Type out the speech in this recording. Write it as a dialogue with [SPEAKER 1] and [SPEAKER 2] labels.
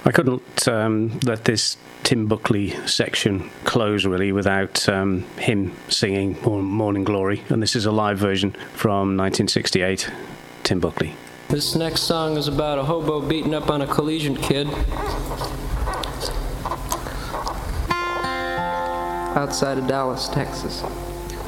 [SPEAKER 1] I couldn't let this Tim Buckley section close really without him singing Morning Glory, and this is a live version from 1968, Tim Buckley.
[SPEAKER 2] This next song is about a hobo beating up on a collegiate kid outside of Dallas, Texas.